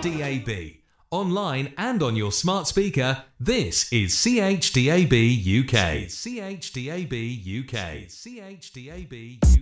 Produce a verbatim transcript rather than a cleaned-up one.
D A B. Online and on your smart speaker, this is C H D A B U K. C H D A B U K. C H D A B U K.